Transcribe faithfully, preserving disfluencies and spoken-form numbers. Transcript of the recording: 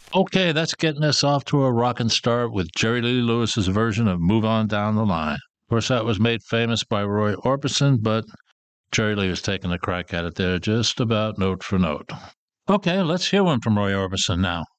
Okay, that's getting us off to a rockin' start with Jerry Lee Lewis's version of Move On Down the Line. Of course, that was made famous by Roy Orbison, but Jerry Lee was taking a crack at it there, just about note for note. Okay, let's hear one from Roy Orbison now.